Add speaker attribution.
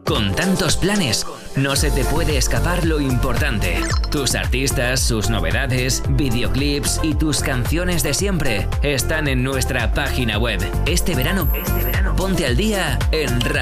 Speaker 1: Con tantos planes, no se te puede escapar lo importante. Tus artistas, sus novedades, videoclips y tus canciones de siempre están en nuestra página web. Este verano, ponte al día en